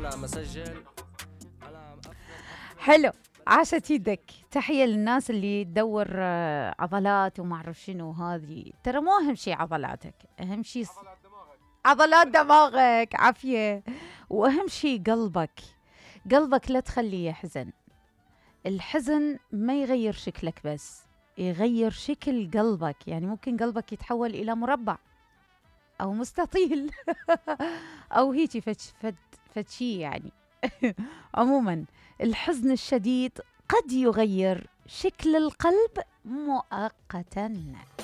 حلو. عاشت يدك. تحية للناس اللي تدور عضلات وما اعرف شنو. هذه ترى مو اهم شيء عضلاتك، اهم شيء عضلات دماغك. عافية. واهم شيء قلبك. قلبك لا تخليه يحزن. الحزن ما يغير شكلك بس، يغير شكل قلبك. يعني ممكن قلبك يتحول إلى مربع أو مستطيل أو هيجي فتشي يعني. عموما الحزن الشديد قد يغير شكل القلب مؤقتا.